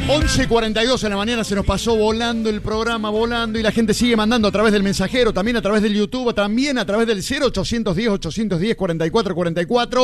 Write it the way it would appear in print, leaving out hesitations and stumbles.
11:42 en la mañana, se nos pasó volando el programa, volando, y la gente sigue mandando a través del mensajero, también a través del YouTube, también a través del 0810-810-4444.